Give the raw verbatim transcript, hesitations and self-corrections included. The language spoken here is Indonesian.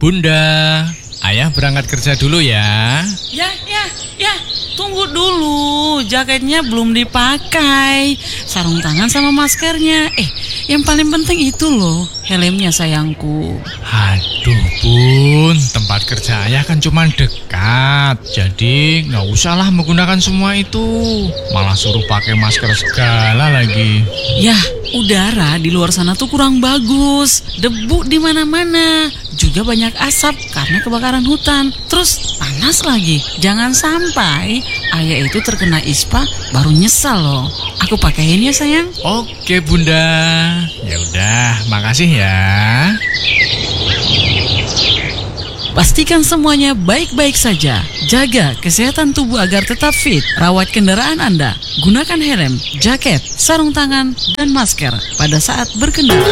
Bunda, ayah berangkat kerja dulu ya. Ya, ya, ya, tunggu dulu. Jaketnya belum dipakai. Sarung tangan sama maskernya. Eh, yang paling penting itu loh, helmnya sayangku. Aduh bun, tempat kerja ayah kan cuma dekat. Jadi nggak usahlah menggunakan semua itu. Malah suruh pakai masker segala lagi. Yah, udara di luar sana tuh kurang bagus. Debu di mana-mana. Juga banyak asap karena kebakaran hutan. Terus panas lagi. Jangan sampai ayah itu terkena ispa baru nyesal loh. Aku pakaiin ya sayang. Oke bunda. Ya udah, makasih ya. Pastikan semuanya baik-baik saja. Jaga kesehatan tubuh agar tetap fit. Rawat kendaraan Anda. Gunakan helm, jaket, sarung tangan, dan masker pada saat berkendara.